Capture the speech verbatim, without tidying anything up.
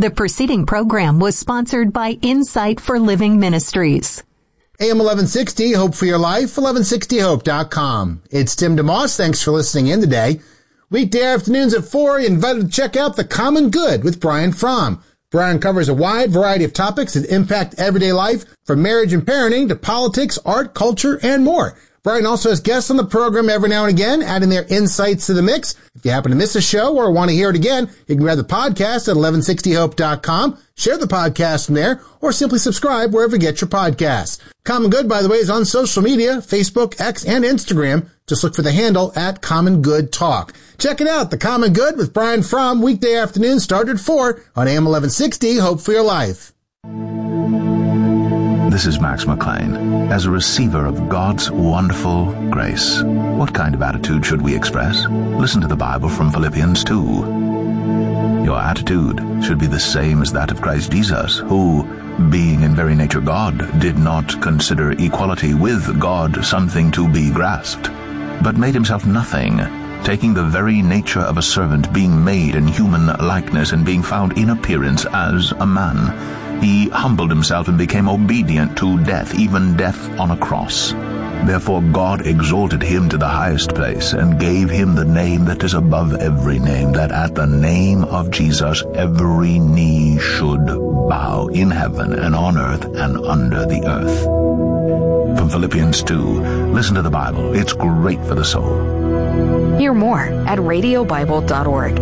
The preceding program was sponsored by Insight for Living Ministries. A M eleven sixty, Hope for Your Life, eleven sixty hope dot com. It's Tim DeMoss. Thanks for listening in today. Weekday afternoons at four, you're invited to check out The Common Good with Brian Fromm. Brian covers a wide variety of topics that impact everyday life, from marriage and parenting to politics, art, culture, and more. Brian also has guests on the program every now and again, adding their insights to the mix. If you happen to miss a show or want to hear it again, you can grab the podcast at eleven sixty hope dot com, share the podcast from there, or simply subscribe wherever you get your podcasts. Common Good, by the way, is on social media, Facebook, X, and Instagram. Just look for the handle at Common Good Talk. Check it out, The Common Good with Brian Fromm, weekday afternoon, start at four on A M eleven sixty, Hope for Your Life. This is Max McLean. As a receiver of God's wonderful grace, what kind of attitude should we express? Listen to the Bible from Philippians two. Your attitude should be the same as that of Christ Jesus, who, being in very nature God, did not consider equality with God something to be grasped, but made himself nothing, taking the very nature of a servant, being made in human likeness, and being found in appearance as a man. He humbled himself and became obedient to death, even death on a cross. Therefore God exalted him to the highest place, and gave him the name that is above every name, that at the name of Jesus every knee should bow, in heaven and on earth and under the earth. From Philippians two, listen to the Bible. It's great for the soul. Hear more at radio bible dot org.